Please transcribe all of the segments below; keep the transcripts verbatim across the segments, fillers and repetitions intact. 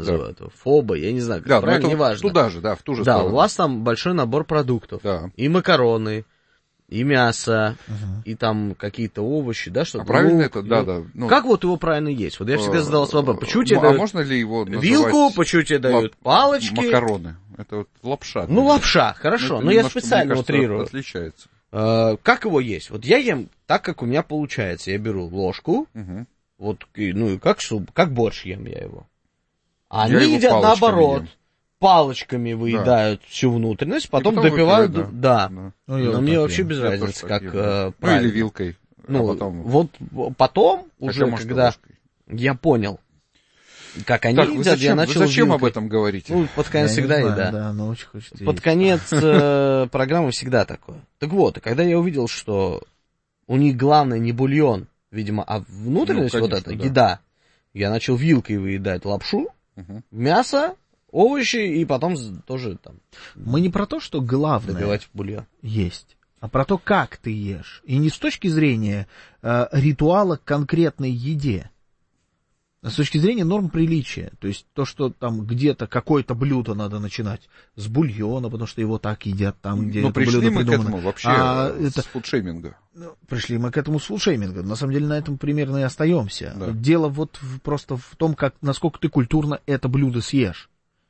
называют его, Фоба, я не знаю, как да, правильно, это неважно. Туда же, да, в ту же да, сторону. У вас там большой набор продуктов. Да. И макароны, и мясо, uh-huh. и там какие-то овощи, да, что-то. А правильно лук, это, да, и... да. Ну, как вот его правильно есть? Вот я всегда задавался вопросом, почему тебе ну, дают а можно ли его называть вилку, почему тебе дают лап... палочки? Макароны. Это вот лапша. Ну, лапша, хорошо, это но я немножко, специально мне кажется, утрирую. Отличается. А, как его есть? Вот я ем так, как у меня получается. Я беру ложку, угу. вот, и, ну, и как суп, как борщ ем я его. А я они едят наоборот. Ем. Палочками выедают да. всю внутренность, потом, потом допивают. Да. да. да. Ну, но мне вообще ем. без я разницы, как э, ну, или вилкой. Ну, а потом... вот потом, Хотя, уже может, когда ложкой. Я понял, как они так, едят, зачем, я начал вы зачем вилкой. об этом говорите? Ну, под конец я всегда знаю, еда. Да, но очень хочет под есть. конец э, программы всегда такое. Так вот, и когда я увидел, что у них главное не бульон, видимо, а внутренность, ну, конечно, вот эта, да. еда, я начал вилкой выедать лапшу, угу. мясо, овощи, и потом тоже там... Мы не про то, что главное добивать в бульон. Есть, а про то, как ты ешь. И не с точки зрения э, ритуала к конкретной еде, а с точки зрения норм приличия. То есть то, что там где-то какое-то блюдо надо начинать с бульона, потому что его так едят там, где Но это пришли блюдо мы придумано. к этому вообще а, с это... фудшейминга. Пришли мы к этому с фудшейминга. На самом деле на этом примерно и остаемся. Да. Дело вот в, просто в том, как, насколько ты культурно это блюдо съешь.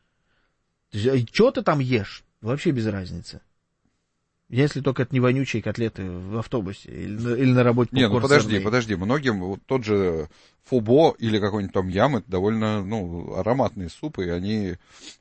Что ты там ешь? Вообще без разницы. Если только это не вонючие котлеты в автобусе или, или на работе. Не, ну подожди, подожди. Многим вот тот же фобо или какой-нибудь там ям, это довольно, ну, ароматные супы, и они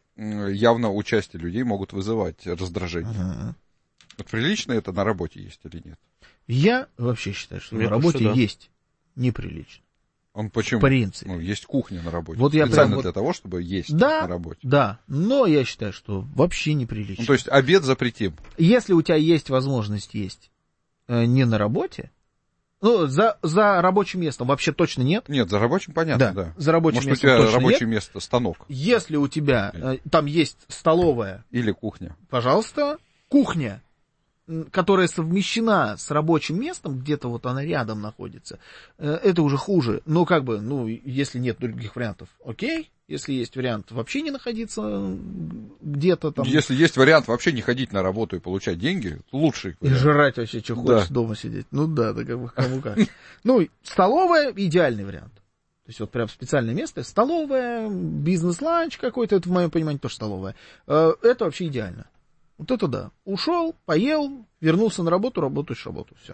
явно у части людей могут вызывать раздражение. Uh-huh. Вот прилично это на работе есть или нет? Я вообще считаю, что Мне на работе кажется, да. есть неприлично. Он почему? В принципе. Ну, есть кухня на работе. Вот я специально прям для вот... того, чтобы есть да, на работе. Да, но я считаю, что вообще неприлично. Ну, то есть обед запретим. Если у тебя есть возможность есть э, не на работе, ну, за, за рабочим местом вообще точно нет. Нет, за рабочим понятно, да. да. За рабочим Может, местом у тебя точно рабочее нет. место, станок. Если у тебя э, там есть столовая. Или кухня. Пожалуйста, кухня, которая совмещена с рабочим местом, где-то вот она рядом находится, это уже хуже. Но как бы, ну, если нет других вариантов, окей. Если есть вариант вообще не находиться где-то там. Если есть вариант вообще не ходить на работу и получать деньги, лучший вариант. И жрать вообще, что да. хочешь, дома сидеть. Ну да, да как бы кому как. Ну, столовая — идеальный вариант. То есть вот прям специальное место, столовая, бизнес-ланч какой-то, это в моем понимании тоже столовая. Это вообще идеально. Вот это да. Ушел, поел, вернулся на работу, работаешь работу, все.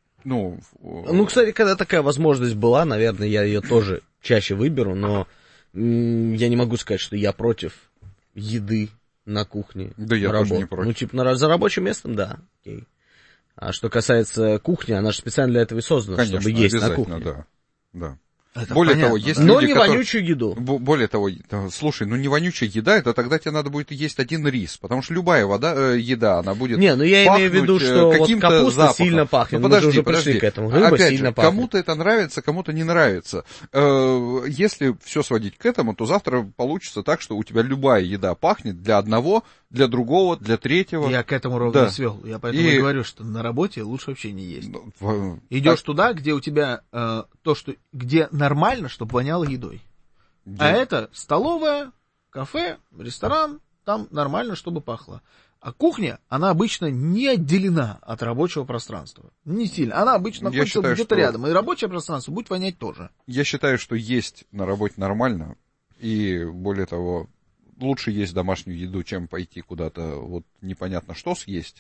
Ну, ну, кстати, когда такая возможность была, наверное, я ее тоже чаще выберу, но м- я не могу сказать, что я против еды на кухне. Да, я тоже не против. Ну, типа, на, за рабочим местом, да, окей. А что касается кухни, она же специально для этого и создана, конечно, чтобы есть на кухне. Да, да. Это более понятно, того, есть да. люди, но не которые... вонючую еду. Более того, слушай, ну не вонючая еда, это тогда тебе надо будет есть один рис, потому что любая вода, э, еда, она будет Не, ну я имею в виду, что вот капуста запахом. сильно пахнет, ну, мы же подожди, уже подожди. пришли к этому. Рыба Опять сильно же, пахнет. кому-то это нравится, кому-то не нравится. Э, если все сводить к этому, то завтра получится так, что у тебя любая еда пахнет для одного, для другого, для третьего. Я к этому ровно да. свел. Я поэтому и... и говорю, что на работе лучше вообще не есть. В... Идешь так... туда, где у тебя э, то, что где нормально, чтобы воняло едой. Где? А это столовая, кафе, ресторан, там нормально, чтобы пахло. А кухня, она обычно не отделена от рабочего пространства. Не сильно. Она обычно Я находится считаю, где-то что... рядом. И рабочее пространство будет вонять тоже. Я считаю, что есть на работе нормально. И более того, лучше есть домашнюю еду, чем пойти куда-то вот непонятно что съесть.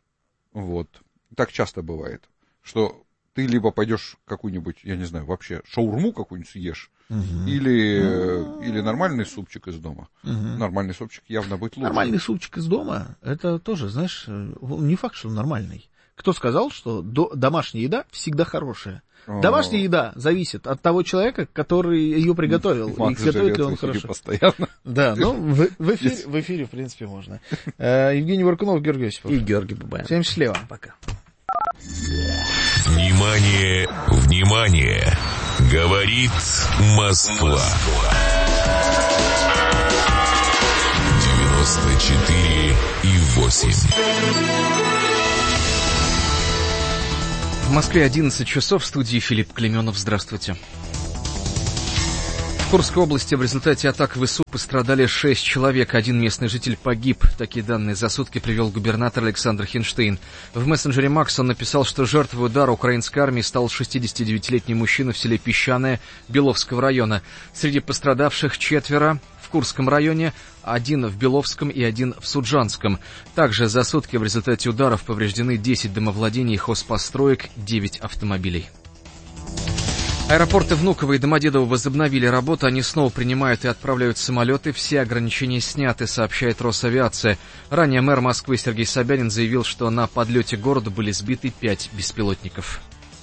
Вот. Так часто бывает, что ты либо пойдешь какую-нибудь, я не знаю, вообще шаурму какую-нибудь съешь, угу. или, угу. или нормальный супчик из дома. Угу. Нормальный супчик явно будет лучше. Нормальный супчик из дома, это тоже, знаешь, не факт, что он нормальный. Кто сказал, что до, домашняя еда всегда хорошая? Домашняя еда зависит от того человека, который ее приготовил. Макс и готовит ли он хорошо. Постоянно. Да, ну в, в, эфире, в эфире, в принципе, можно. Евгений Варкунов, Георгий Осипов. И Георгий Бабаян. Всем счастливо. Пока. Внимание, внимание! Говорит Москва. девяносто четыре и восемь. В Москве одиннадцать часов, в студии Филипп Клеменов. Здравствуйте. В Курской области в результате атак ВСУ пострадали шесть человек, один местный житель погиб. Такие данные за сутки привел губернатор Александр Хинштейн. В мессенджере Макс он написал, что жертвой удара украинской армии стал шестидесятидевятилетний мужчина в селе Песчаное Беловского района. Среди пострадавших четверо в Курском районе, один в Беловском и один в Суджанском. Также за сутки в результате ударов повреждены десять домовладений, хозпостроек, девять автомобилей. Аэропорты Внуково и Домодедово возобновили работу, они снова принимают и отправляют самолеты, все ограничения сняты, сообщает Росавиация. Ранее мэр Москвы Сергей Собянин заявил, что на подлете к городу были сбиты пять беспилотников.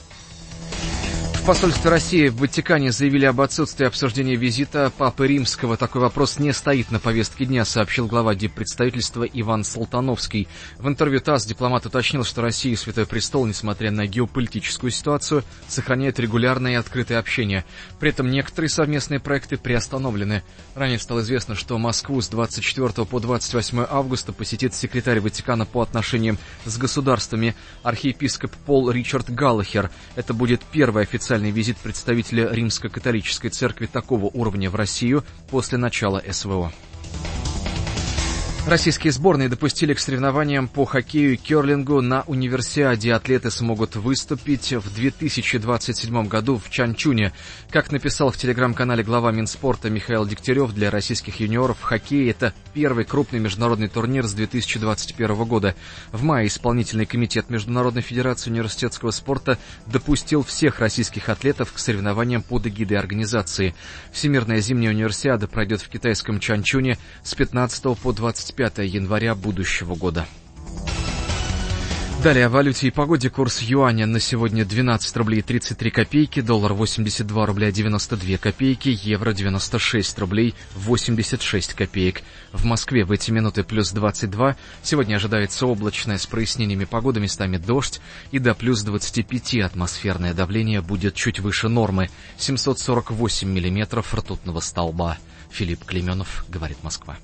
В посольстве России в Ватикане заявили об отсутствии обсуждения визита Папы Римского. Такой вопрос не стоит на повестке дня, сообщил глава диппредставительства Иван Салтановский. В интервью ТАСС дипломат уточнил, что Россия и Святой Престол, несмотря на геополитическую ситуацию, сохраняют регулярное и открытое общение. При этом некоторые совместные проекты приостановлены. Ранее стало известно, что Москву с двадцать четвёртого по двадцать восьмое августа посетит секретарь Ватикана по отношениям с государствами архиепископ Пол Ричард Галлахер. Это будет первый официальный визит представителя Римско-католической церкви такого уровня в Россию после начала СВО. Российские сборные допустили к соревнованиям по хоккею и керлингу на универсиаде. Атлеты смогут выступить в две тысячи двадцать седьмом году в Чанчуне. Как написал в телеграм-канале глава Минспорта Михаил Дегтярев, для российских юниоров в хоккее это первый крупный международный турнир с две тысячи двадцать первого года. В мае исполнительный комитет Международной федерации университетского спорта допустил всех российских атлетов к соревнованиям под эгидой организации. Всемирная зимняя универсиада пройдет в китайском Чанчуне с пятнадцатого по двадцать пятое января будущего года. Далее о валюте и погоде. Курс юаня на сегодня двенадцать рублей тридцать три копейки, доллар восемьдесят два рубля девяносто две копейки, евро девяносто шесть рублей восемьдесят шесть копеек. В Москве в эти минуты плюс двадцать два. Сегодня ожидается облачная с прояснениями погоды, местами дождь, и до плюс двадцати пяти атмосферное давление будет чуть выше нормы. семьсот сорок восемь миллиметров ртутного столба. Филипп Клейменов, говорит Москва.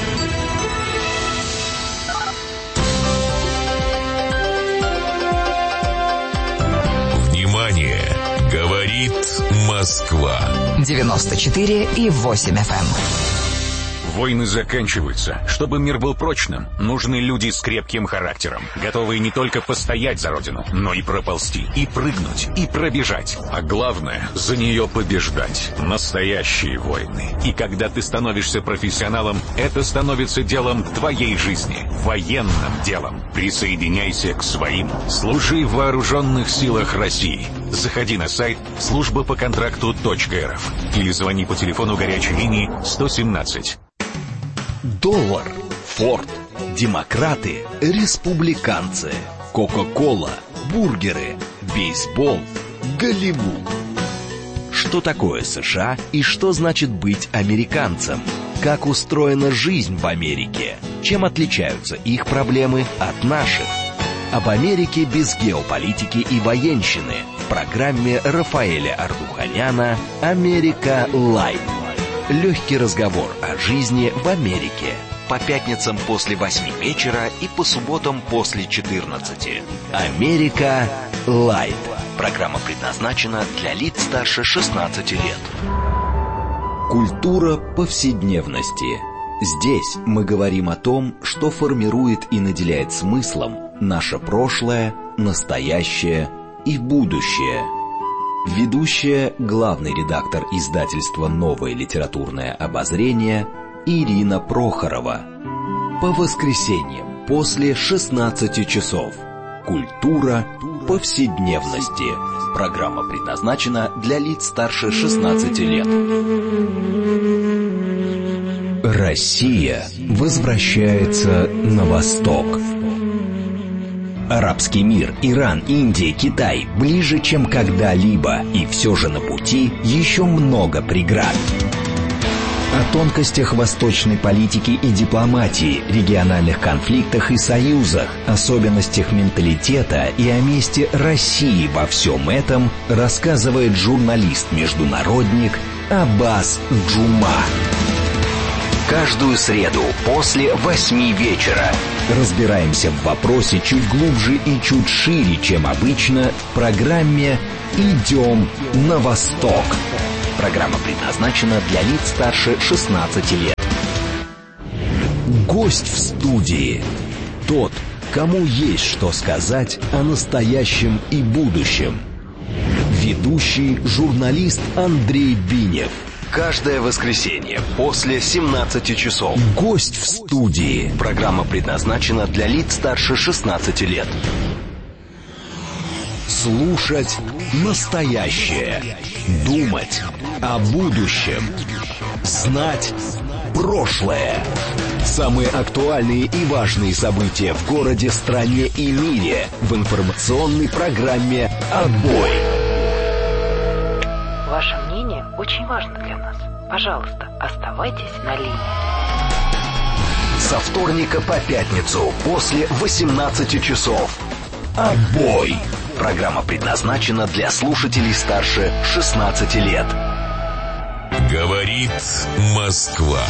Внимание! Говорит Москва. девяносто четыре и восемь эф эм. Войны заканчиваются. Чтобы мир был прочным, нужны люди с крепким характером, готовые не только постоять за родину, но и проползти, и прыгнуть, и пробежать. А главное, за нее побеждать. Настоящие войны. И когда ты становишься профессионалом, это становится делом твоей жизни. Военным делом. Присоединяйся к своим. Служи в вооруженных силах России. Заходи на сайт служба по контракту точка эр эф или звони по телефону горячей линии сто семнадцать. Доллар, Форд, демократы, республиканцы, Кока-кола, бургеры, бейсбол, Голливуд. Что такое США и что значит быть американцем? Как устроена жизнь в Америке? Чем отличаются их проблемы от наших? Об Америке без геополитики и военщины в программе Рафаэля Ардуханяна «Америка Лайв». Легкий разговор о жизни в Америке. По пятницам после восьми вечера и по субботам после четырнадцати. «Америка Лайв». Программа предназначена для лиц старше шестнадцати лет. Культура повседневности. Здесь мы говорим о том, что формирует и наделяет смыслом наше прошлое, настоящее и будущее. Ведущая, главный редактор издательства «Новое литературное обозрение» Ирина Прохорова. По воскресеньям после шестнадцати часов. Культура повседневности. Программа предназначена для лиц старше шестнадцати лет. Россия возвращается на восток. Арабский мир, Иран, Индия, Китай ближе, чем когда-либо, и все же на пути еще много преград. О тонкостях восточной политики и дипломатии, региональных конфликтах и союзах, особенностях менталитета и о месте России во всем этом рассказывает журналист-международник Аббас Джума. Каждую среду после восьми вечера разбираемся в вопросе чуть глубже и чуть шире, чем обычно, в программе «Идем на восток». Программа предназначена для лиц старше шестнадцати лет. Гость в студии. Тот, кому есть что сказать о настоящем и будущем. Ведущий журналист Андрей Бинев. Каждое воскресенье после семнадцати часов. Гость в студии. Программа предназначена для лиц старше шестнадцати лет. Слушать настоящее. Думать о будущем. Знать прошлое. Самые актуальные и важные события в городе, стране и мире в информационной программе «Отбой». Ваше мнение очень важно для нас. Пожалуйста, оставайтесь на линии. Со вторника по пятницу после восемнадцати часов. «Отбой». Программа предназначена для слушателей старше шестнадцати лет. Говорит Москва.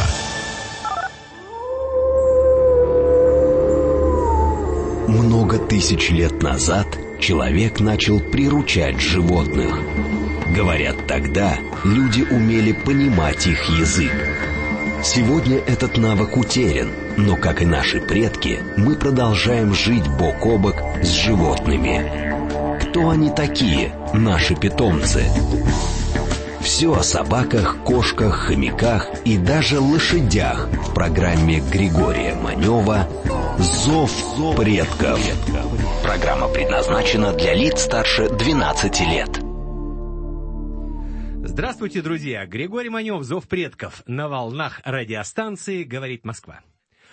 Много тысяч лет назад человек начал приручать животных. Говорят, тогда люди умели понимать их язык. Сегодня этот навык утерян, но, как и наши предки, мы продолжаем жить бок о бок с животными. Кто они такие, наши питомцы? Все о собаках, кошках, хомяках и даже лошадях в программе Григория Манева «Зов предков». Программа предназначена для лиц старше двенадцати лет. Здравствуйте, друзья! Григорий Манев, «Зов предков» на волнах радиостанции «Говорит Москва».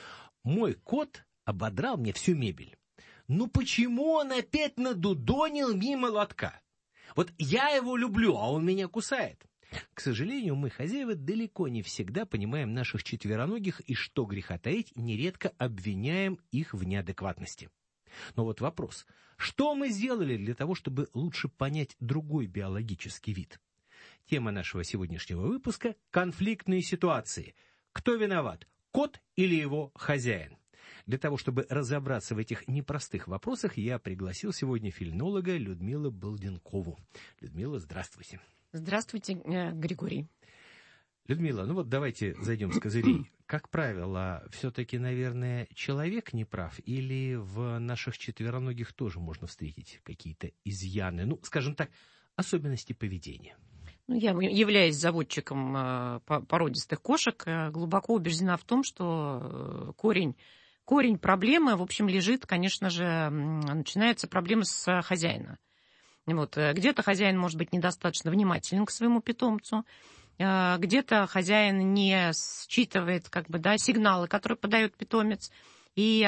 Мой кот ободрал мне всю мебель. Ну почему он опять надудонил мимо лотка? Вот я его люблю, а он меня кусает. К сожалению, мы, хозяева, далеко не всегда понимаем наших четвероногих и, что греха таить, нередко обвиняем их в неадекватности. Но вот вопрос: что мы сделали для того, чтобы лучше понять другой биологический вид? Тема нашего сегодняшнего выпуска – конфликтные ситуации. Кто виноват, кот или его хозяин? Для того, чтобы разобраться в этих непростых вопросах, я пригласил сегодня фелинолога Людмилу Балденкову. Людмила, здравствуйте. Здравствуйте, Григорий. Людмила, ну вот давайте зайдем с козырей. Как правило, все-таки, наверное, человек не прав, или в наших четвероногих тоже можно встретить какие-то изъяны, ну, скажем так, особенности поведения? Ну, я, являясь заводчиком э, породистых кошек, э, глубоко убеждена в том, что корень, корень проблемы, в общем, лежит, конечно же, начинается проблема с хозяина. Вот, где-то хозяин может быть недостаточно внимателен к своему питомцу, э, где-то хозяин не считывает, как бы, да, сигналы, которые подает питомец. И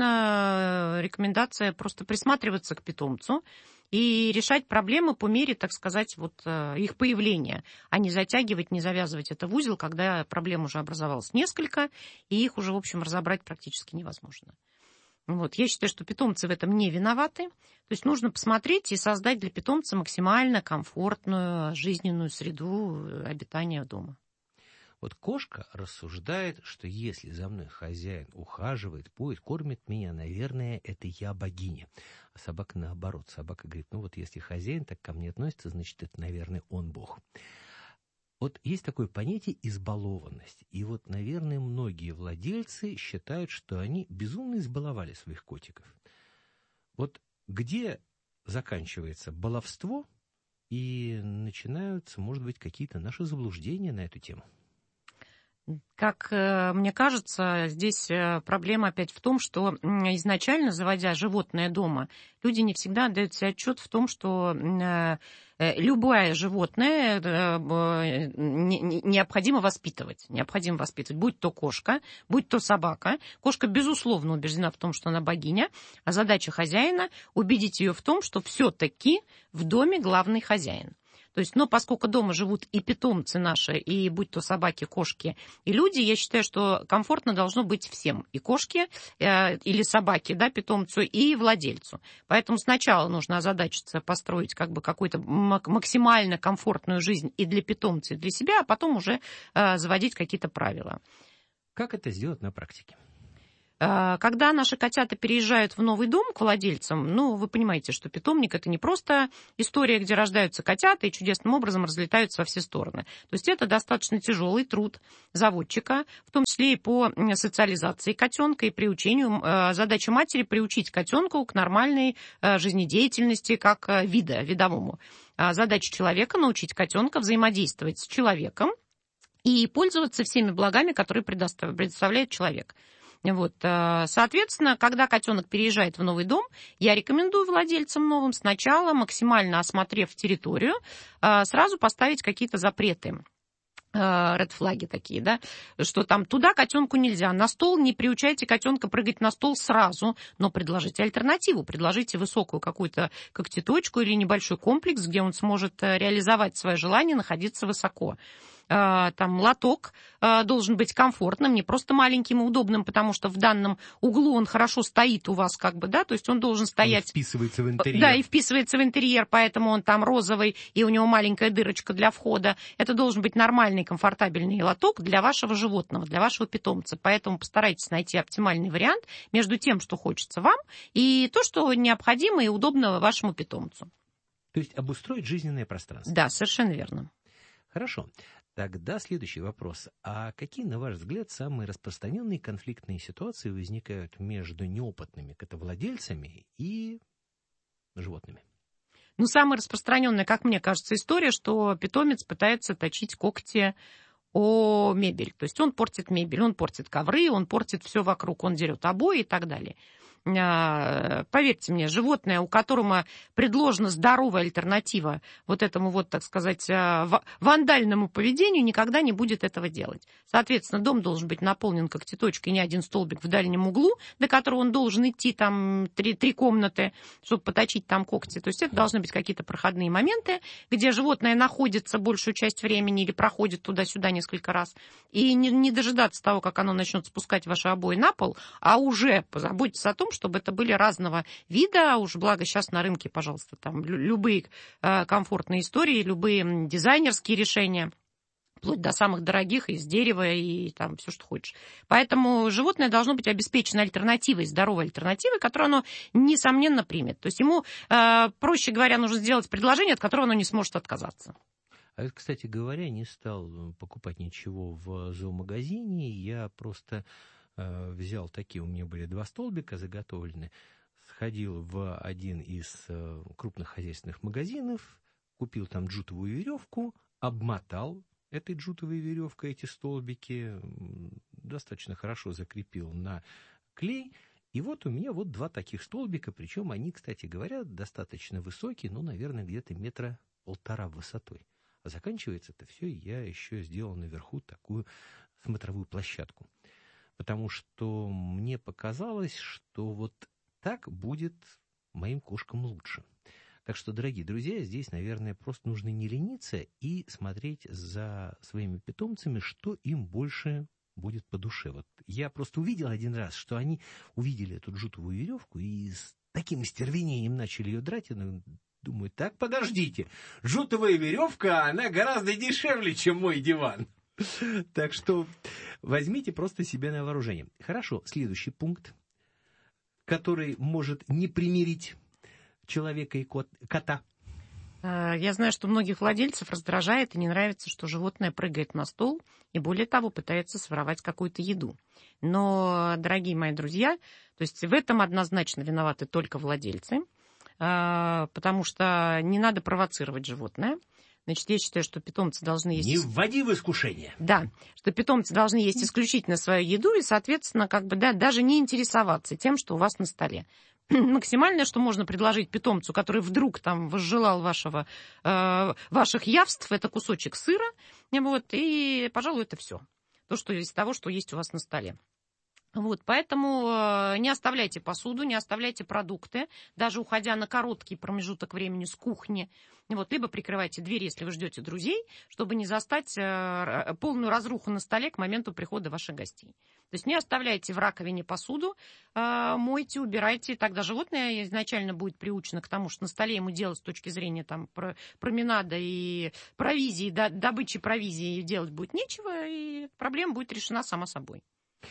обычно рекомендация просто присматриваться к питомцу и решать проблемы по мере, так сказать, вот их появления, а не затягивать, не завязывать это в узел, когда проблем уже образовалось несколько, и их уже, в общем, разобрать практически невозможно. Вот. Я считаю, что питомцы в этом не виноваты. То есть нужно посмотреть и создать для питомца максимально комфортную жизненную среду обитания дома. Вот кошка рассуждает, что если за мной хозяин ухаживает, поет, кормит меня, наверное, это я богиня. А собака наоборот. Собака говорит, ну вот если хозяин так ко мне относится, значит, это, наверное, он бог. Вот есть такое понятие избалованность. И вот, наверное, многие владельцы считают, что они безумно избаловали своих котиков. Вот где заканчивается баловство и начинаются, может быть, какие-то наши заблуждения на эту тему? Как мне кажется, здесь проблема опять в том, что изначально, заводя животное дома, люди не всегда отдают себе отчет в том, что любое животное необходимо воспитывать. Необходимо воспитывать, будь то кошка, будь то собака. Кошка, безусловно, убеждена в том, что она богиня, а задача хозяина – убедить ее в том, что все-таки в доме главный хозяин. То есть, но поскольку дома живут и питомцы наши, и будь то собаки, кошки и люди, я считаю, что комфортно должно быть всем. И кошке, э, или собаке, да, питомцу, и владельцу. Поэтому сначала нужно озадачиться, построить как бы какую-то максимально комфортную жизнь и для питомца, и для себя, а потом уже э, заводить какие-то правила. Как это сделать на практике? Когда наши котята переезжают в новый дом к владельцам, ну, вы понимаете, что питомник — это не просто история, где рождаются котята и чудесным образом разлетаются во все стороны. То есть это достаточно тяжелый труд заводчика, в том числе и по социализации котенка и приучению. Задача матери — приучить котенка к нормальной жизнедеятельности как вида, видовому. Задача человека — научить котенка взаимодействовать с человеком и пользоваться всеми благами, которые предоставляет человек. Вот, соответственно, когда котенок переезжает в новый дом, я рекомендую владельцам новым сначала, максимально осмотрев территорию, сразу поставить какие-то запреты. Ред-флаги такие, да, что там туда котенку нельзя, на стол не приучайте котенка прыгать на стол сразу, но предложите альтернативу, предложите высокую какую-то когтеточку или небольшой комплекс, где он сможет реализовать свое желание находиться высоко. Там лоток должен быть комфортным, не просто маленьким и удобным, потому что в данном углу он хорошо стоит у вас, как бы, да, то есть он должен стоять... Он вписывается в интерьер. Да, и вписывается в интерьер, поэтому он там розовый, и у него маленькая дырочка для входа. Это должен быть нормальный, комфортабельный лоток для вашего животного, для вашего питомца. Поэтому постарайтесь найти оптимальный вариант между тем, что хочется вам, и то, что необходимо и удобно вашему питомцу. То есть обустроить жизненное пространство. Да, совершенно верно. Хорошо. Тогда следующий вопрос. А какие, на ваш взгляд, самые распространенные конфликтные ситуации возникают между неопытными котовладельцами и животными? Ну, самая распространенная, как мне кажется, история, что питомец пытается точить когти о мебель. То есть он портит мебель, он портит ковры, он портит все вокруг, он дерет обои и так далее. Поверьте мне, животное, у которого предложена здоровая альтернатива вот этому вот, так сказать, вандальному поведению, никогда не будет этого делать. Соответственно, дом должен быть наполнен когтеточкой, не один столбик в дальнем углу, до которого он должен идти там три, три комнаты, чтобы поточить там когти. То есть это должны быть какие-то проходные моменты, где животное находится большую часть времени или проходит туда-сюда несколько раз. И не, не дожидаться того, как оно начнет спускать ваши обои на пол, а уже позаботиться о том, чтобы это были разного вида, уж благо сейчас на рынке, пожалуйста, там любые э, комфортные истории, любые дизайнерские решения, вплоть до самых дорогих, из дерева и там все, что хочешь. Поэтому животное должно быть обеспечено альтернативой, здоровой альтернативой, которую оно, несомненно, примет. То есть ему, э, проще говоря, нужно сделать предложение, от которого оно не сможет отказаться. А, кстати говоря, не стал покупать ничего в зоомагазине, я просто... взял такие, у меня были два столбика заготовлены, сходил в один из крупных хозяйственных магазинов, купил там джутовую веревку, обмотал этой джутовой веревкой эти столбики, достаточно хорошо закрепил на клей, и вот у меня вот два таких столбика, причем они, кстати говоря, достаточно высокие, ну, наверное, где-то метра полтора высотой. А заканчивается это все, я еще сделал наверху такую смотровую площадку. Потому что мне показалось, что вот так будет моим кошкам лучше. Так что, дорогие друзья, здесь, наверное, просто нужно не лениться и смотреть за своими питомцами, что им больше будет по душе. Вот я просто увидел один раз, что они увидели эту джутовую веревку и с таким стервенением начали ее драть. И думаю, так, подождите, джутовая веревка, она гораздо дешевле, чем мой диван. Так что возьмите просто себе на вооружение. Хорошо, следующий пункт, который может не примирить человека и кот, кота. Я знаю, что многих владельцев раздражает и не нравится, что животное прыгает на стол и, более того, пытается своровать какую-то еду. Но, дорогие мои друзья, то есть в этом однозначно виноваты только владельцы, потому что не надо провоцировать животное. Значит, я считаю, что питомцы должны есть... Не вводи в искушение. Да, что питомцы должны есть исключительно свою еду и, соответственно, как бы, да, даже не интересоваться тем, что у вас на столе. Максимальное, что можно предложить питомцу, который вдруг там возжелал вашего, э, ваших явств, это кусочек сыра, вот, и, пожалуй, это все. То, что из того, что есть у вас на столе. Вот, поэтому не оставляйте посуду, не оставляйте продукты, даже уходя на короткий промежуток времени с кухни. Вот, либо прикрывайте дверь, если вы ждете друзей, чтобы не застать полную разруху на столе к моменту прихода ваших гостей. То есть не оставляйте в раковине посуду, мойте, убирайте. Тогда животное изначально будет приучено к тому, что на столе ему делать с точки зрения там, променада и провизии, добычи провизии делать будет нечего, и проблема будет решена сама собой.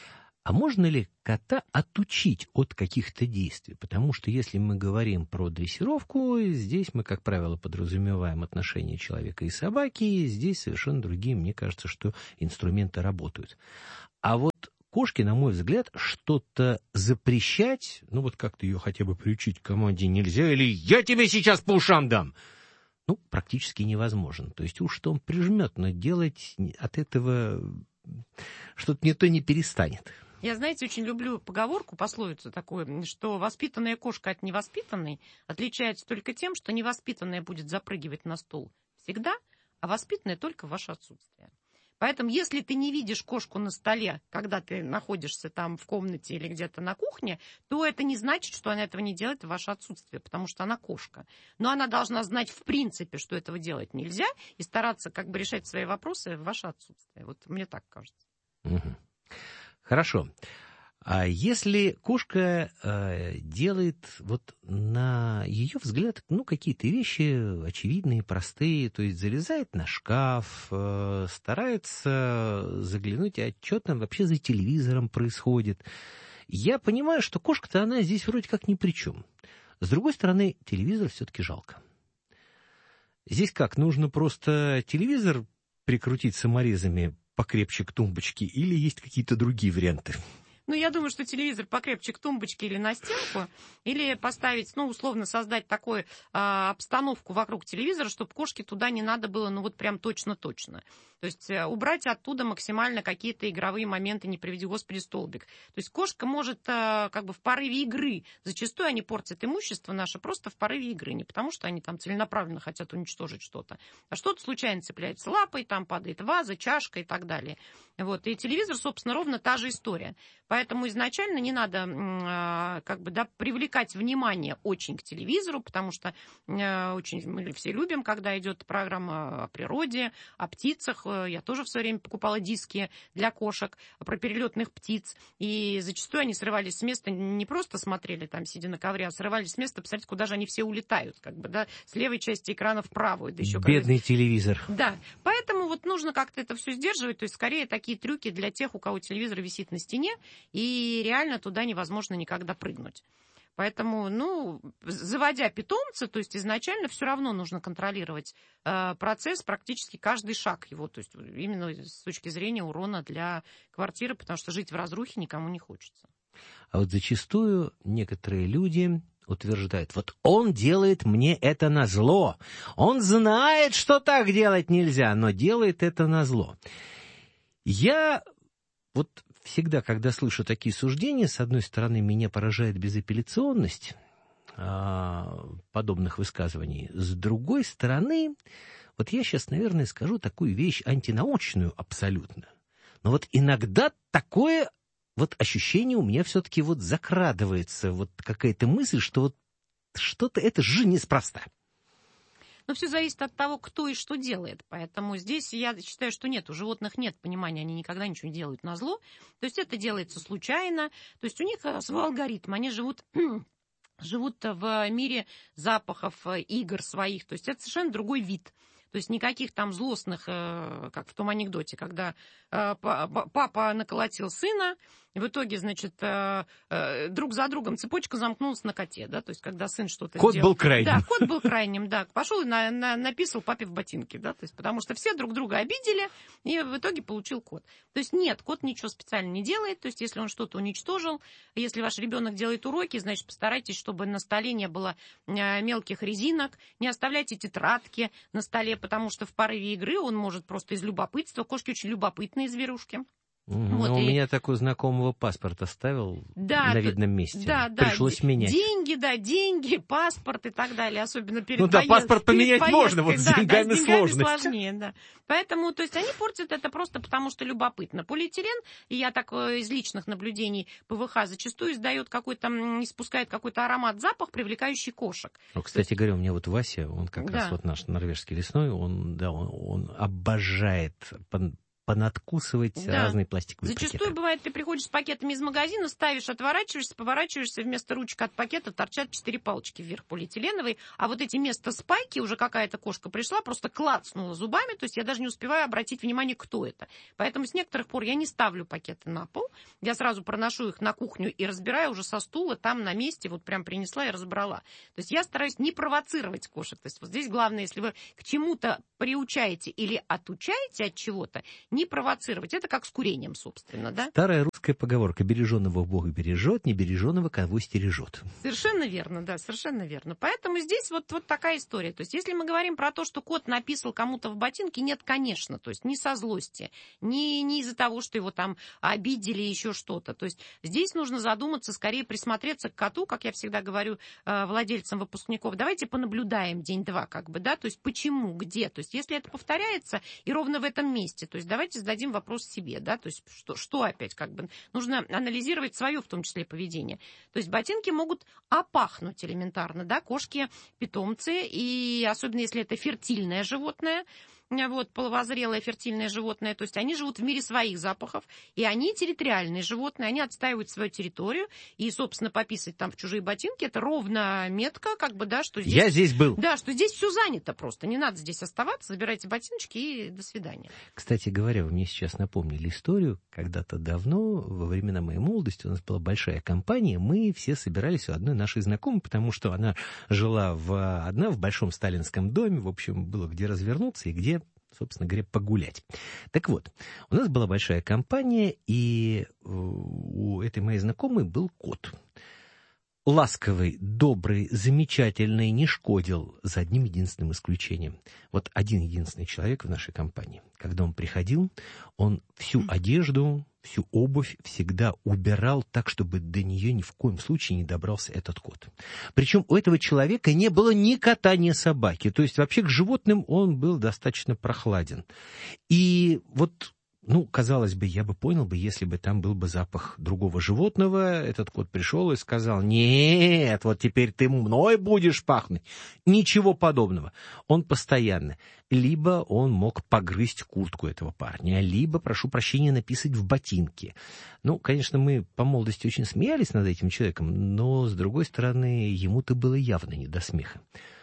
А можно ли кота отучить от каких-то действий? Потому что если мы говорим про дрессировку, здесь мы, как правило, подразумеваем отношения человека и собаки, и здесь совершенно другие, мне кажется, что инструменты работают. А вот кошке, на мой взгляд, что-то запрещать, ну вот как-то ее хотя бы приучить к команде нельзя, или «я тебе сейчас по ушам дам», ну, практически невозможно. То есть уж что он прижмет, но делать от этого что-то никто не перестанет. Я, знаете, очень люблю поговорку, пословицу такую, что воспитанная кошка от невоспитанной отличается только тем, что невоспитанная будет запрыгивать на стол всегда, а воспитанная только в ваше отсутствие. Поэтому, если ты не видишь кошку на столе, когда ты находишься там в комнате или где-то на кухне, то это не значит, что она этого не делает в ваше отсутствие, потому что она кошка. Но она должна знать в принципе, что этого делать нельзя, и стараться как бы решать свои вопросы в ваше отсутствие. Вот мне так кажется. Угу. Хорошо. А если кошка э, делает, вот на ее взгляд, ну, какие-то вещи очевидные, простые, то есть залезает на шкаф, э, старается заглянуть, а что там вообще за телевизором происходит. Я понимаю, что кошка-то она здесь вроде как ни при чем. С другой стороны, телевизор все-таки жалко. Здесь как, нужно просто телевизор прикрутить саморезами покрепче к тумбочке или есть какие-то другие варианты? Ну, я думаю, что телевизор покрепче к тумбочке или на стенку, или поставить, ну, условно, создать такую а, обстановку вокруг телевизора, чтобы кошке туда не надо было, ну, вот прям точно-точно. То есть убрать оттуда максимально какие-то игровые моменты, не приведи Господи, столбик. То есть кошка может а, как бы в порыве игры, зачастую они портят имущество наше просто в порыве игры, не потому что они там целенаправленно хотят уничтожить что-то, а что-то случайно цепляется лапой, там падает ваза, чашка и так далее. Вот. И телевизор, собственно, ровно та же история. Поэтому изначально не надо как бы, да, привлекать внимание очень к телевизору, потому что очень, мы все любим, когда идет программа о природе, о птицах. Я тоже в свое время покупала диски для кошек про перелетных птиц. И зачастую они срывались с места, не просто смотрели там, сидя на ковре, а срывались с места, посмотрите, куда же они все улетают, как бы, да, с левой части экрана в правую. Да еще бедный когда... телевизор. Да, поэтому вот нужно как-то это все сдерживать, то есть скорее такие трюки для тех, у кого телевизор висит на стене, и реально туда невозможно никогда прыгнуть. Поэтому, ну, заводя питомца, то есть изначально все равно нужно контролировать э, процесс, практически каждый шаг его, то есть именно с точки зрения урона для квартиры, потому что жить в разрухе никому не хочется. А вот зачастую некоторые люди утверждают, вот он делает мне это назло, он знает, что так делать нельзя, но делает это назло. Я вот всегда, когда слышу такие суждения, с одной стороны, меня поражает безапелляционность а, подобных высказываний. С другой стороны, вот я сейчас, наверное, скажу такую вещь антинаучную абсолютно. Но вот иногда такое вот ощущение у меня все-таки вот закрадывается, вот какая-то мысль, что вот что-то это же неспроста. Но все зависит от того, кто и что делает. Поэтому здесь я считаю, что нет, у животных нет понимания, они никогда ничего не делают назло. То есть это делается случайно. То есть у них свой алгоритм, они живут... живут в мире запахов, игр своих. То есть это совершенно другой вид. То есть никаких там злостных, как в том анекдоте, когда папа наколотил сына, и в итоге, значит, друг за другом цепочка замкнулась на коте, да, то есть когда сын что-то кот сделал. Кот был крайним. Да, кот был крайним, да, пошел и на, на, написал папе в ботинке, да, то есть потому что все друг друга обидели, и в итоге получил кот. То есть нет, кот ничего специально не делает, то есть если он что-то уничтожил, если ваш ребенок делает уроки, значит, постарайтесь, чтобы на столе не было мелких резинок, не оставляйте тетрадки на столе, потому что в порыве игры он может просто из любопытства, кошки очень любопытные зверушки. Mm-hmm. Вот, ну, и... У меня такой знакомого паспорт оставил да, на видном месте. Да, да, пришлось менять. Деньги, да, деньги, паспорт и так далее, особенно перед Ну да, поезд... паспорт поменять можно, вот с да, деньгами, да, с деньгами сложность. сложнее, да. Поэтому, то есть они портят это просто потому, что любопытно. Полиэтилен, и я так из личных наблюдений ПВХ зачастую издает какой-то, испускает какой-то аромат, запах, привлекающий кошек. Ну, кстати есть... говоря, у меня вот Вася, он как да. раз вот наш норвежский лесной, он, да, он, он обожает понадкусывать Да. разные пластиковые Зачастую пакеты. бывает, ты приходишь с пакетами из магазина, ставишь, отворачиваешься, поворачиваешься, вместо ручек от пакета торчат четыре палочки вверх полиэтиленовые, а вот эти вместо спайки уже какая-то кошка пришла, просто клацнула зубами, то есть я даже не успеваю обратить внимание, кто это. Поэтому с некоторых пор я не ставлю пакеты на пол, я сразу проношу их на кухню и разбираю уже со стула, там на месте, вот прям принесла и разобрала. То есть я стараюсь не провоцировать кошек. То есть вот здесь главное, если вы к чему-то приучаете или отучаете от чего-то, не провоцировать. Это как с курением, собственно, да? Старая русская поговорка: береженого Бог бережет, не береженого кого стережет. Совершенно верно, да, совершенно верно. Поэтому здесь вот, вот такая история. То есть если мы говорим про то, что кот написал кому-то в ботинке, нет, конечно. То есть не со злости, не, не из-за того, что его там обидели, еще что-то. То есть здесь нужно задуматься, скорее присмотреться к коту, как я всегда говорю владельцам выпускников. Давайте понаблюдаем день-два, как бы, да, то есть почему, где. То есть если это повторяется и ровно в этом месте, то есть давайте зададим вопрос себе, да, то есть что, что опять, как бы, нужно анализировать свое, в том числе, поведение. То есть ботинки могут опахнуть элементарно, да, кошки, питомцы, и особенно если это фертильное животное, вот, половозрелое фертильное животное, то есть они живут в мире своих запахов, и они территориальные животные, они отстаивают свою территорию, и, собственно, пописать там в чужие ботинки, это ровно метка, как бы, да, что здесь... Я здесь был. Да, что здесь все занято просто, не надо здесь оставаться, забирайте ботиночки и до свидания. Кстати говоря, вы мне сейчас напомнили историю. Когда-то давно, во времена моей молодости, у нас была большая компания, мы все собирались у одной нашей знакомой, потому что она жила в, одна в большом сталинском доме, в общем, было где развернуться и где, собственно говоря, погулять. Так вот, у нас была большая компания, и у этой моей знакомой был кот. Ласковый, добрый, замечательный, не шкодил, за одним единственным исключением. Вот один единственный человек в нашей компании. Когда он приходил, он всю одежду, всю обувь всегда убирал так, чтобы до нее ни в коем случае не добрался этот кот. Причем у этого человека не было ни кота, ни собаки. То есть вообще к животным он был достаточно прохладен. И вот... Ну, казалось бы, я бы понял бы, если бы там был бы запах другого животного, этот кот пришел и сказал: нет, вот теперь ты мной будешь пахнуть. Ничего подобного. Он постоянно. Либо он мог погрызть куртку этого парня, либо, прошу прощения, написать в ботинке. Ну, конечно, мы по молодости очень смеялись над этим человеком, но, с другой стороны, ему-то было явно не до смеха.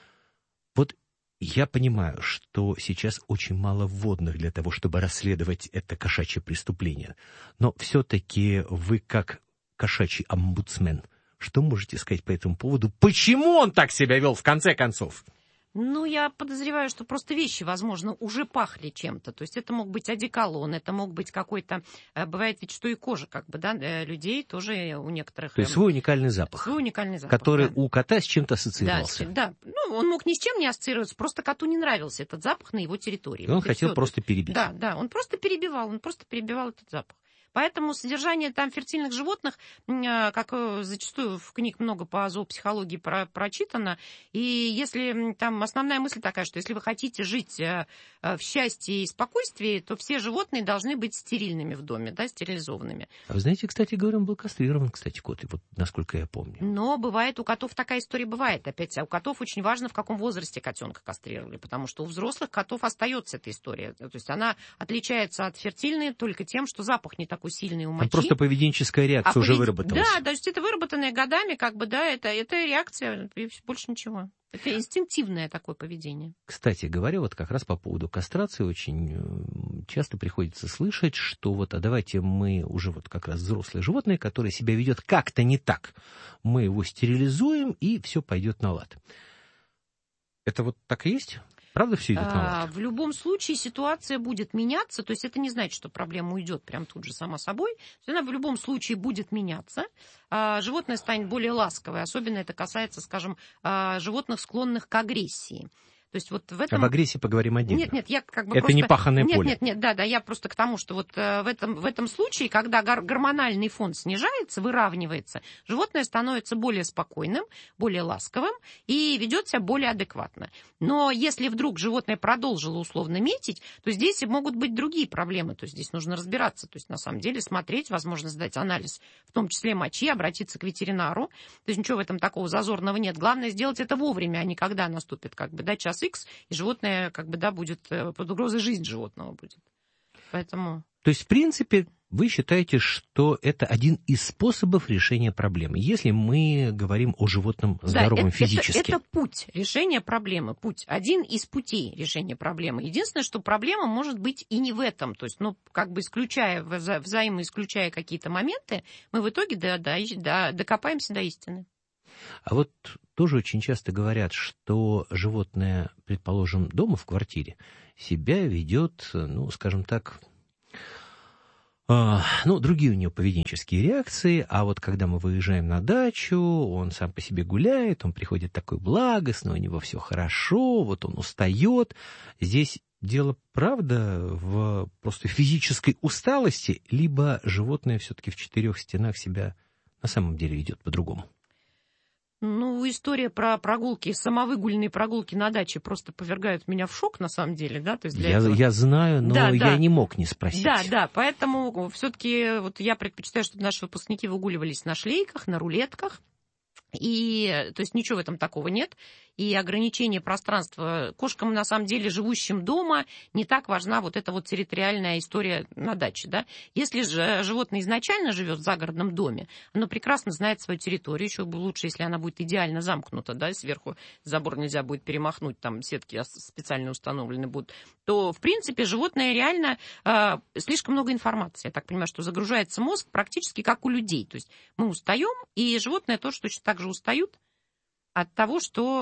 Вот я понимаю, что сейчас очень мало вводных для того, чтобы расследовать это кошачье преступление. Но все-таки вы, как кошачий омбудсмен, что можете сказать по этому поводу? Почему он так себя вел в конце концов? Ну, я подозреваю, что просто вещи, возможно, уже пахли чем-то. То есть это мог быть одеколон, это мог быть какой-то... Бывает ведь, что и кожа, как бы, да, людей тоже у некоторых... То есть свой уникальный запах. Свой уникальный запах, который да. у кота с чем-то ассоциировался. Да, да, ну, он мог ни с чем не ассоциироваться, просто коту не нравился этот запах на его территории. И он вот хотел и просто перебить. Да, да, он просто перебивал, он просто перебивал этот запах. Поэтому содержание там фертильных животных, как зачастую в книг много по зоопсихологии про, прочитано, и если там основная мысль такая, что если вы хотите жить в счастье и спокойствии, то все животные должны быть стерильными в доме, да, стерилизованными. А вы знаете, кстати говоря, он был кастрирован, кстати, кот, вот насколько я помню. Но бывает, у котов такая история бывает. Опять, а у котов очень важно, в каком возрасте котенка кастрировали, потому что у взрослых котов остается эта история. То есть она отличается от фертильной только тем, что запах не такой сильный у мочи. Там просто поведенческая реакция а уже повед... выработалась. Да, то есть это выработанная годами, как бы, да, это, это реакция, и больше ничего. Это инстинктивное такое поведение. Кстати говоря, вот как раз по поводу кастрации очень часто приходится слышать, что вот, а давайте мы уже вот как раз взрослое животное, которое себя ведет как-то не так, мы его стерилизуем, и все пойдет на лад. Это вот так и есть? Правда все идет на лад? А, в любом случае ситуация будет меняться, то есть это не значит, что проблема уйдет прям тут же сама собой. Она в любом случае будет меняться. А, животное станет более ласковое, особенно это касается, скажем, а, животных, склонных к агрессии. То есть вот в этом... Об агрессии поговорим отдельно. Нет, нет, я как бы Это просто... не паханное нет, поле. Нет, нет, да, да, я просто к тому, что вот э, в, этом, в этом случае, когда гор- гормональный фон снижается, выравнивается, животное становится более спокойным, более ласковым и ведет себя более адекватно. Но если вдруг животное продолжило условно метить, то здесь могут быть другие проблемы, то есть здесь нужно разбираться, то есть на самом деле смотреть, возможно, сдать анализ, в том числе мочи, обратиться к ветеринару, то есть ничего в этом такого зазорного нет. Главное сделать это вовремя, а не когда наступит, как бы, да, час икс, и животное, как бы, да, будет под угрозой, жизнь животного будет. Поэтому... То есть, в принципе, вы считаете, что это один из способов решения проблемы, если мы говорим о животном здоровом да, это, физически? Это, это путь решения проблемы, путь. Один из путей решения проблемы. Единственное, что проблема может быть и не в этом. То есть, ну, как бы исключая, вза- взаимоисключая какие-то моменты, мы в итоге до, до, до, докопаемся до истины. А вот тоже очень часто говорят, что животное, предположим, дома в квартире себя ведет, ну, скажем так, ну, другие у него поведенческие реакции, а вот когда мы выезжаем на дачу, он сам по себе гуляет, он приходит такой благостный, у него все хорошо, вот он устает. Здесь дело, правда, в просто физической усталости, либо животное все-таки в четырех стенах себя на самом деле ведет по-другому? Ну, история про прогулки, самовыгульные прогулки на даче просто повергают меня в шок, на самом деле, да, то есть для я, этого... я знаю, но да, я да. не мог не спросить. Да, да, поэтому все-таки вот я предпочитаю, чтобы наши выпускники выгуливались на шлейках, на рулетках, и, то есть, ничего в этом такого нет. И ограничение пространства кошкам, на самом деле, живущим дома, не так важна вот эта вот территориальная история на даче, да. Если же животное изначально живет в загородном доме, оно прекрасно знает свою территорию, еще лучше, если она будет идеально замкнута, да, сверху забор нельзя будет перемахнуть, там сетки специально установлены будут, то, в принципе, животное реально э, слишком много информации. Я так понимаю, что загружается мозг практически как у людей. То есть мы устаем, и животные тоже точно так же устают от того, что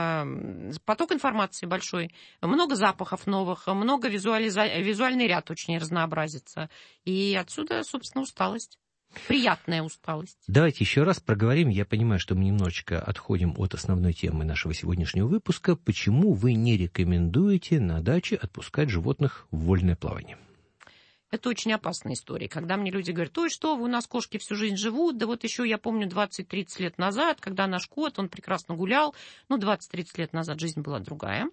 э, поток информации большой, много запахов новых, много визуализа... визуальный ряд очень разнообразится. И отсюда, собственно, усталость. Приятная усталость. Давайте еще раз проговорим. Я понимаю, что мы немножечко отходим от основной темы нашего сегодняшнего выпуска. Почему вы не рекомендуете на даче отпускать животных в вольное плавание? Это очень опасная история. Когда мне люди говорят, ой, что вы, у нас кошки всю жизнь живут, да вот еще я помню двадцать-тридцать лет назад, когда наш кот, он прекрасно гулял, ну, двадцать-тридцать лет назад жизнь была другая.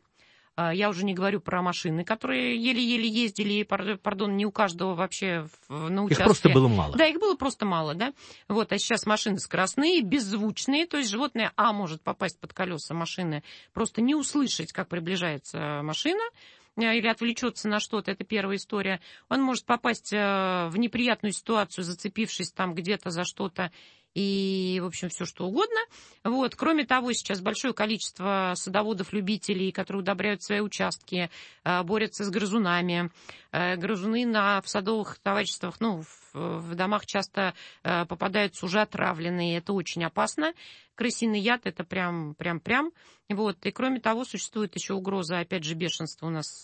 Я уже не говорю про машины, которые еле-еле ездили, пардон, не у каждого вообще на участке. Их просто было мало. Да, их было просто мало, да. Вот, а сейчас машины скоростные, беззвучные, то есть животное, а, может попасть под колеса машины, просто не услышать, как приближается машина, или отвлечется на что-то, это первая история. Он может попасть в неприятную ситуацию, зацепившись там где-то за что-то, и, в общем, все что угодно. Вот. Кроме того, сейчас большое количество садоводов-любителей, которые удобряют свои участки, борются с грызунами. Грызуны на, в садовых товариществах, ну, в, в домах часто попадаются уже отравленные, это очень опасно. Крысиный яд — это прям, прям, прям. Вот. И кроме того, существует еще угроза, опять же, бешенства у нас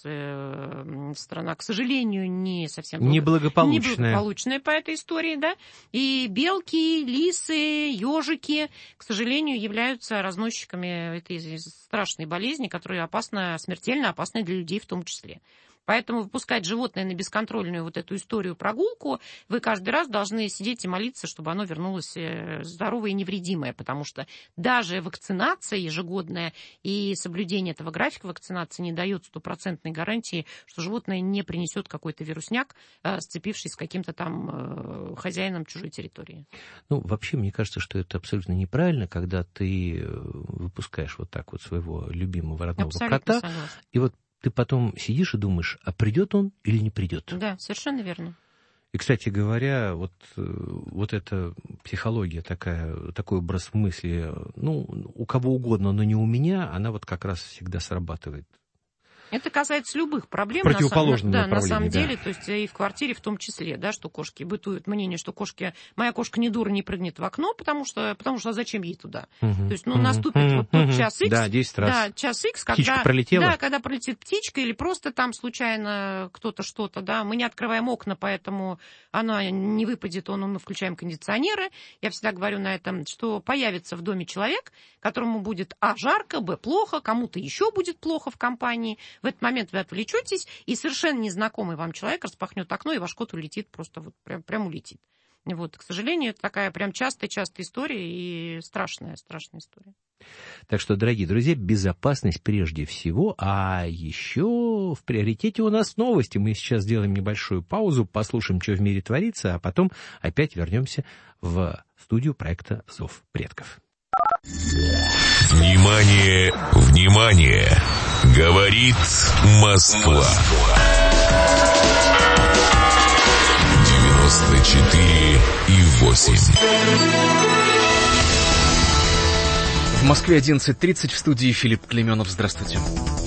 э, страна, к сожалению, не совсем неблагополучная. неблагополучная по этой истории, да. И белки, лисы, ежики, к сожалению, являются разносчиками этой страшной болезни, которая опасна, смертельно опасна для людей в том числе. Поэтому выпускать животное на бесконтрольную вот эту историю прогулку, вы каждый раз должны сидеть и молиться, чтобы оно вернулось здоровое и невредимое, потому что даже вакцинация ежегодная и соблюдение этого графика вакцинации не дает стопроцентной гарантии, что животное не принесет какой-то вирусняк, сцепившись с каким-то там хозяином чужой территории. Ну, вообще, мне кажется, что это абсолютно неправильно, когда ты выпускаешь вот так вот своего любимого родного Абсолютно кота, согласна. И вот ты потом сидишь и думаешь, а придет он или не придет? Да, совершенно верно. И, кстати говоря, вот, вот эта психология, такая, такой образ мысли, ну, у кого угодно, но не у меня, она вот как раз всегда срабатывает. Это касается любых проблем, Противоположном на, да, на самом да. деле, то есть и в квартире в том числе, да, что кошки, бытует мнение, что кошки, моя кошка не дура, не прыгнет в окно, потому что, потому что зачем ей туда? Угу, то есть, ну, угу, наступит угу, вот тот угу, час икс, да, десять раз. Да, час икс, когда, птичка пролетела? Да, когда пролетит птичка или просто там случайно кто-то что-то, да, мы не открываем окна, поэтому она не выпадет, он, мы включаем кондиционеры, я всегда говорю на этом, что появится в доме человек, которому будет а, жарко, б, плохо, кому-то еще будет плохо в компании, в этот момент вы отвлечетесь, и совершенно незнакомый вам человек распахнет окно, и ваш кот улетит, просто вот прям, прям улетит. Вот, к сожалению, это такая прям частая-частая история и страшная, страшная история. Так что, дорогие друзья, безопасность прежде всего, а еще в приоритете у нас новости. Мы сейчас сделаем небольшую паузу, послушаем, что в мире творится, а потом опять вернемся в студию проекта «Зов предков». Внимание, внимание! Говорит Москва. девяносто четыре и восемь. В Москве одиннадцать тридцать, в студии Филипп Клеменов. Здравствуйте.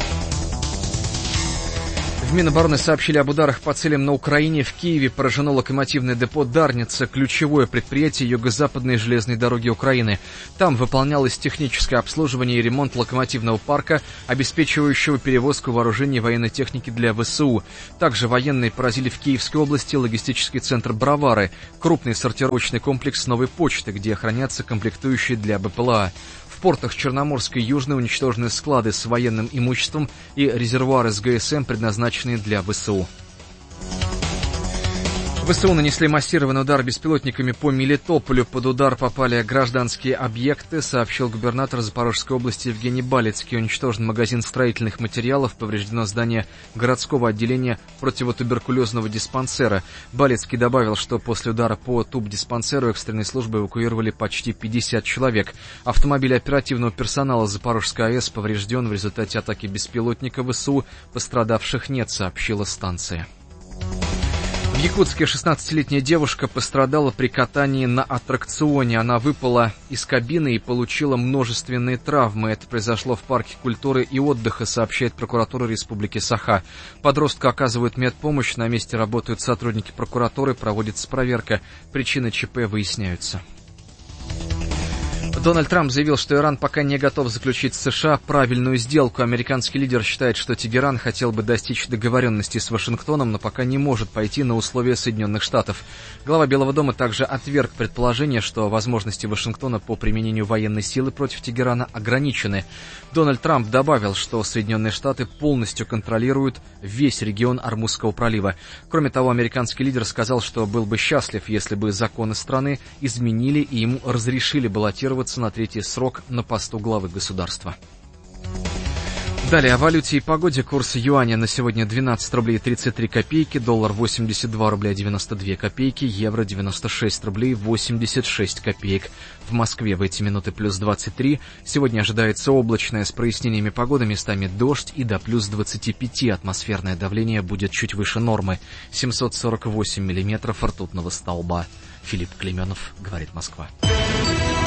В Минобороны сообщили об ударах по целям на Украине. В Киеве поражено локомотивное депо «Дарница», ключевое предприятие юго-западной железной дороги Украины. Там выполнялось техническое обслуживание и ремонт локомотивного парка, обеспечивающего перевозку вооружений и военной техники для ВСУ. Также военные поразили в Киевской области логистический центр «Бровары», крупный сортировочный комплекс «Новой почты», где хранятся комплектующие для БПЛА. В портах Черноморской и Южной уничтожены склады с военным имуществом и резервуары с ГСМ, предназначенные для ВСУ. ВСУ нанесли массированный удар беспилотниками по Мелитополю. Под удар попали гражданские объекты, сообщил губернатор Запорожской области Евгений Балицкий. Уничтожен магазин строительных материалов, повреждено здание городского отделения противотуберкулезного диспансера. Балицкий добавил, что после удара по тубдиспансеру экстренной службы эвакуировали почти пятьдесят человек. Автомобиль оперативного персонала Запорожской АЭС поврежден в результате атаки беспилотника ВСУ. Пострадавших нет, сообщила станция. В Якутске шестнадцатилетняя девушка пострадала при катании на аттракционе. Она выпала из кабины и получила множественные травмы. Это произошло в парке культуры и отдыха, сообщает прокуратура Республики Саха. Подростку оказывают медпомощь. На месте работают сотрудники прокуратуры, проводится проверка. Причины ЧП выясняются. Дональд Трамп заявил, что Иран пока не готов заключить с США правильную сделку. Американский лидер считает, что Тегеран хотел бы достичь договоренности с Вашингтоном, но пока не может пойти на условия Соединенных Штатов. Глава Белого дома также отверг предположение, что возможности Вашингтона по применению военной силы против Тегерана ограничены. Дональд Трамп добавил, что Соединенные Штаты полностью контролируют весь регион Ормузского пролива. Кроме того, американский лидер сказал, что был бы счастлив, если бы законы страны изменили и ему разрешили баллотироваться на третий срок на посту главы государства. Далее о валюте и погоде. Курс юаня на сегодня двенадцать рублей тридцать три копейки, доллар восемьдесят два рубля девяносто две копейки, евро девяносто шесть рублей восемьдесят шесть копеек. В Москве в эти минуты плюс двадцать три. Сегодня ожидается облачное с прояснениями погоды, местами дождь, и до плюс двадцать пять. Атмосферное давление будет чуть выше нормы. семьсот сорок восемь миллиметров ртутного столба. Филипп Клеменов, говорит Москва.